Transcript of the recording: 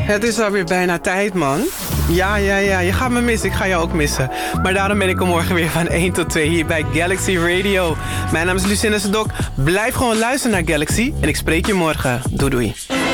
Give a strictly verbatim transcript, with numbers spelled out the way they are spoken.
Het is alweer bijna tijd, man. Ja, ja, ja, je gaat me missen. Ik ga jou ook missen. Maar daarom ben ik er morgen weer van één tot twee hier bij Galaxy Radio. Mijn naam is Lucinda Sedok. Blijf gewoon luisteren naar Galaxy en ik spreek je morgen. Doei, doei.